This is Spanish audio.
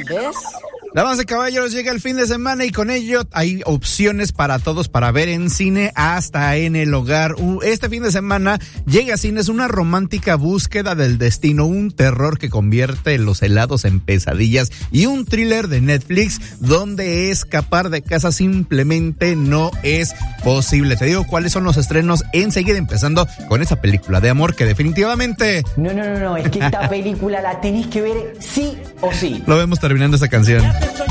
¿Ves? Damas y caballeros, llega el fin de semana y con ello hay opciones para todos para ver en cine hasta en el hogar. Este fin de semana llega a cines una romántica búsqueda del destino, un terror que convierte los helados en pesadillas y un thriller de Netflix donde escapar de casa simplemente no es posible. Te digo cuáles son los estrenos enseguida, empezando con esa película de amor que definitivamente... No, es que esta película la tenés que ver sí o sí. Lo vemos terminando esa canción.